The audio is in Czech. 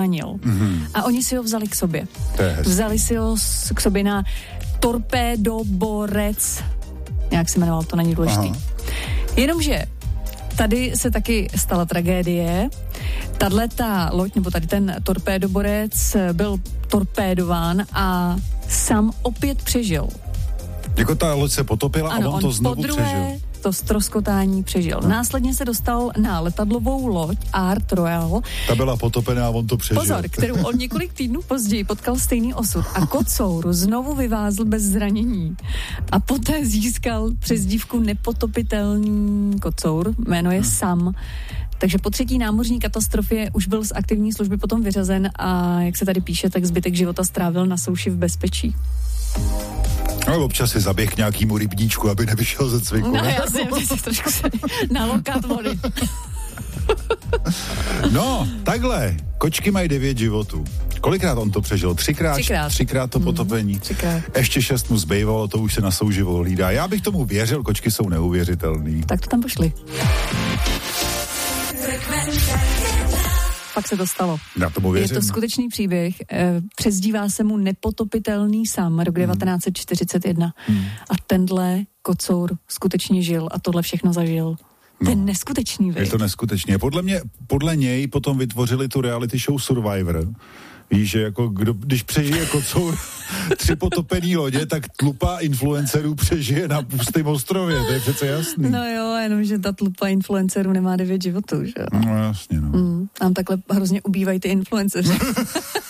zachránil. A oni si ho vzali k sobě. Vzali si ho k sobě na torpédoborec. Jak se jmenoval, to není důležitý. Jenomže tady se taky stala tragédie. Ta loď, nebo tady ten torpédoborec byl torpédován a sám opět přežil. Jako ta loď se potopila a on to znovu přežil. To ztroskování přežil. Následně se dostal na letadlovou loď Art Royal. Ta byla potopená a on to přežil. Pozor, kterou on několik týdnů později potkal stejný osud a kocour znovu vyvázl bez zranění. A poté získal přezdívku nepotopitelný kocour, jméno je Sam. Takže po 3. námořní katastrofě už byl z aktivní služby potom vyřazen a jak se tady píše, tak zbytek života strávil na souši v bezpečí. No, občas si zaběh k nějakýmu rybníčku, aby nevyšel ze cviku. No jasně, trošku se nalokat vody. No, takhle. Kočky mají 9 životů. Kolikrát on to přežil? Třikrát to potopení. 3krát. Ještě 6 mu zbývalo, to už se na souživo hlídá. Já bych tomu věřil, kočky jsou neuvěřitelný. Tak to tam pošli. Pak se to stalo. Já tomu věřím. Je to skutečný příběh. Přezdívá se mu Nepotopitelný Sam, rok 1941. A tenhle kocour skutečně žil a tohle všechno zažil. To je neskutečný, Je to neskutečný. Podle něj potom vytvořili tu reality show Survivor. Víš, že jako když přežije kocour 3 potopený lodě, tak tlupa influencerů přežije na pustém ostrově, to je přece jasný. No jo, jenomže ta tlupa influencerů nemá 9 životů, že jo? No jasně, no. Tam takhle hrozně ubývají ty influenceři.